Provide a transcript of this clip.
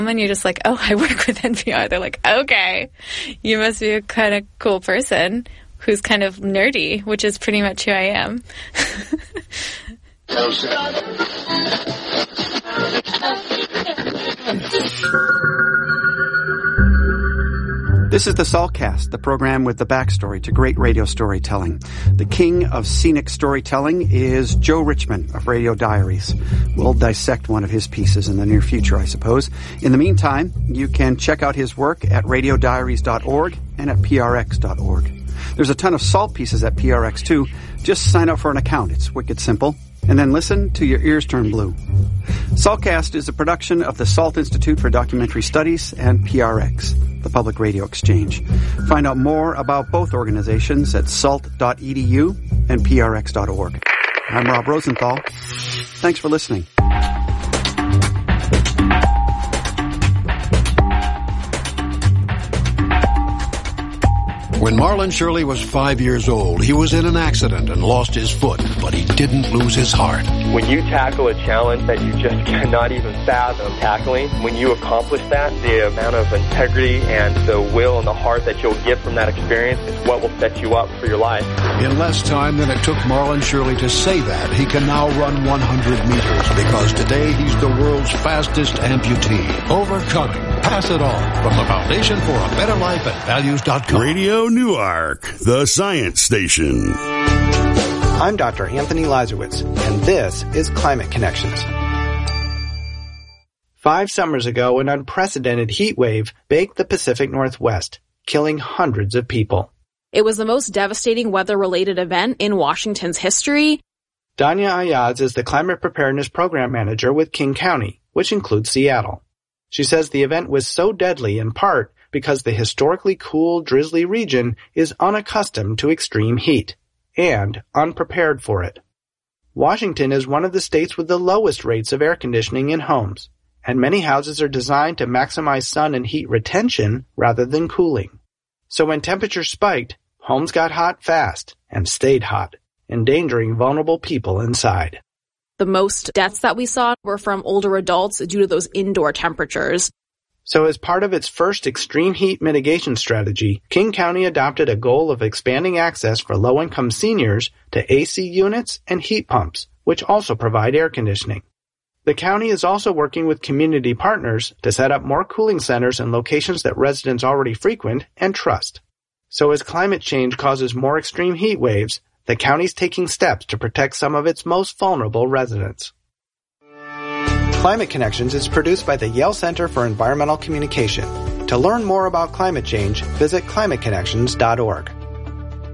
And then you're just like, oh, I work with NPR. They're like, okay, you must be a kind of cool person who's kind of nerdy, which is pretty much who I am. This is the Saltcast, the program with the backstory to great radio storytelling. The king of scenic storytelling is Joe Richman of Radio Diaries. We'll dissect one of his pieces in the near future, I suppose. In the meantime, you can check out his work at radiodiaries.org and at prx.org. There's a ton of Salt pieces at PRX too. Just sign up for an account. It's wicked simple. And then listen till your ears turn blue. Saltcast is a production of the Salt Institute for Documentary Studies and PRX, the Public Radio Exchange. Find out more about both organizations at salt.edu and prx.org. I'm Rob Rosenthal. Thanks for listening. When Marlon Shirley was 5 years old, he was in an accident and lost his foot, but he didn't lose his heart. When you tackle a challenge that you just cannot even fathom tackling, when you accomplish that, the amount of integrity and the will and the heart that you'll get from that experience is what will set you up for your life. In less time than it took Marlon Shirley to say that, he can now run 100 meters because today he's the world's fastest amputee. Overcoming. Pass it on from the Foundation for a Better Life at Values.com. Radio Newark, the science station. I'm Dr. Anthony Lazarowitz, and this is Climate Connections. 5 summers ago, an unprecedented heat wave baked the Pacific Northwest, killing hundreds of people. It was the most devastating weather-related event in Washington's history. Danya Ayaz is the Climate Preparedness Program Manager with King County, which includes Seattle. She says the event was so deadly in part because the historically cool, drizzly region is unaccustomed to extreme heat and unprepared for it. Washington is one of the states with the lowest rates of air conditioning in homes, and many houses are designed to maximize sun and heat retention rather than cooling. So when temperatures spiked, homes got hot fast and stayed hot, endangering vulnerable people inside. The most deaths that we saw were from older adults due to those indoor temperatures. So as part of its first extreme heat mitigation strategy, King County adopted a goal of expanding access for low-income seniors to AC units and heat pumps, which also provide air conditioning. The county is also working with community partners to set up more cooling centers in locations that residents already frequent and trust. So as climate change causes more extreme heat waves, the county's taking steps to protect some of its most vulnerable residents. Climate Connections is produced by the Yale Center for Environmental Communication. To learn more about climate change, visit climateconnections.org.